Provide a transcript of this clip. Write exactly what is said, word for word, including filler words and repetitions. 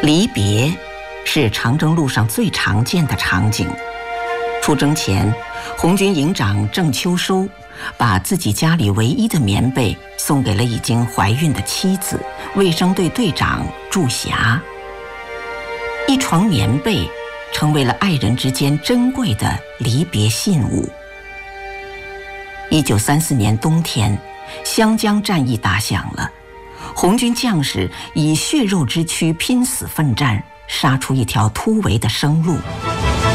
离别是长征路上最常见的场景。出征前，红军营长郑秋收把自己家里唯一的棉被送给了已经怀孕的妻子，卫生队队长祝霞。一床棉被成为了爱人之间珍贵的离别信物。一九三四年冬天，湘江战役打响了，红军将士以血肉之躯拼死奋战，杀出一条突围的生路。